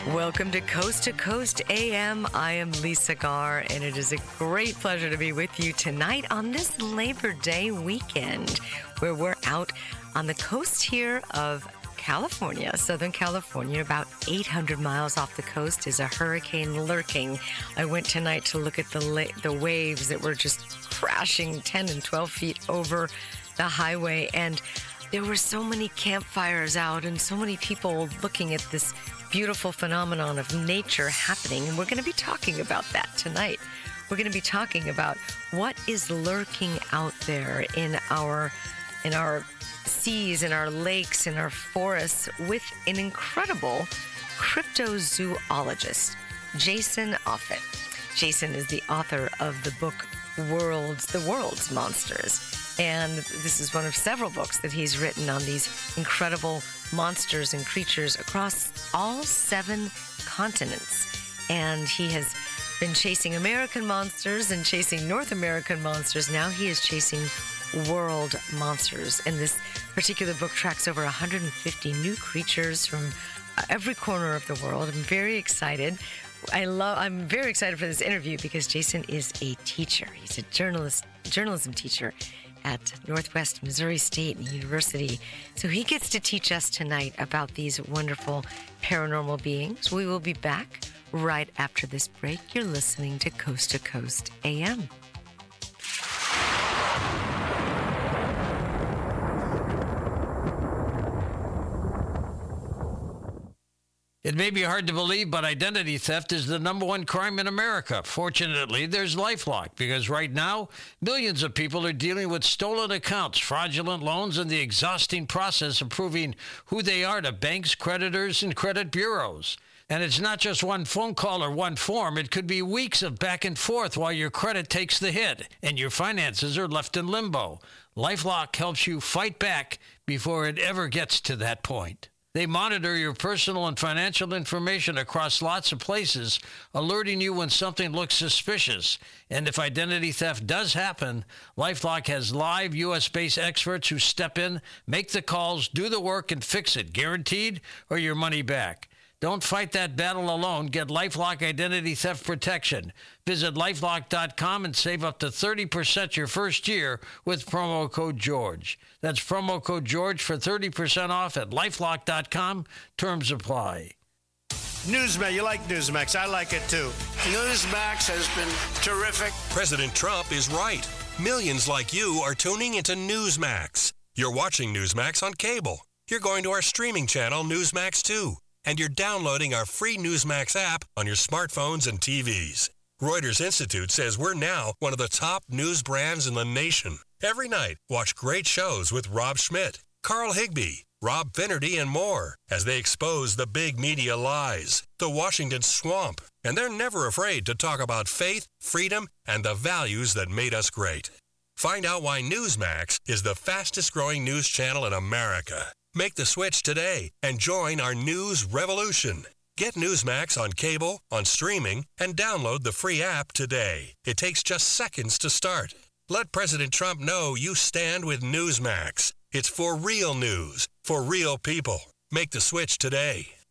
Welcome to Coast AM. I am Lisa Garr, and it is a great pleasure to be with you tonight on this Labor Day weekend, where we're out on the coast here of California, Southern California. About 800 miles off the coast is a hurricane lurking. I went tonight to look at the waves that were just crashing 10 and 12 feet over the highway, and there were so many campfires out and so many people looking at this beautiful phenomenon of nature happening, and we're going to be talking about that tonight. We're going to be talking about what is lurking out there in our seas, in our lakes, in our forests, with an incredible cryptozoologist, Jason Offutt. Jason is the author of the book The World's Monsters, and this is one of several books that he's written on these incredible monsters and creatures across all 7 continents. And he has been chasing American monsters and chasing North American monsters. Now he is chasing world monsters. And this particular book tracks over 150 new creatures from every corner of the world. I'm very excited. I'm very excited for this interview because Jason is a teacher. He's a journalism teacher at Northwest Missouri State University. So he gets to teach us tonight about these wonderful paranormal beings. We will be back right after this break. You're listening to Coast AM. It may be hard to believe, but identity theft is the #1 crime in America. Fortunately, there's LifeLock, because right now, millions of people are dealing with stolen accounts, fraudulent loans, and the exhausting process of proving who they are to banks, creditors, and credit bureaus. And it's not just one phone call or one form. It could be weeks of back and forth while your credit takes the hit and your finances are left in limbo. LifeLock helps you fight back before it ever gets to that point. They monitor your personal and financial information across lots of places, alerting you when something looks suspicious. And if identity theft does happen, LifeLock has live U.S.-based experts who step in, make the calls, do the work, and fix it, guaranteed, or your money back. Don't fight that battle alone. Get LifeLock Identity Theft Protection. Visit LifeLock.com and save up to 30% your first year with promo code GEORGE. That's promo code GEORGE for 30% off at LifeLock.com. Terms apply. Newsmax, you like Newsmax. I like it too. Newsmax has been terrific. President Trump is right. Millions like you are tuning into Newsmax. You're watching Newsmax on cable. You're going to our streaming channel, Newsmax 2. And you're downloading our free Newsmax app on your smartphones and TVs. Reuters Institute says we're now one of the top news brands in the nation. Every night, watch great shows with Rob Schmidt, Carl Higbie, Rob Finnerty, and more as they expose the big media lies, the Washington swamp. And they're never afraid to talk about faith, freedom, and the values that made us great. Find out why Newsmax is the fastest growing news channel in America. Make the switch today and join our news revolution. Get Newsmax on cable, on streaming, and download the free app today. It takes just seconds to start. Let President Trump know you stand with Newsmax. It's for real news, for real people. Make the switch today.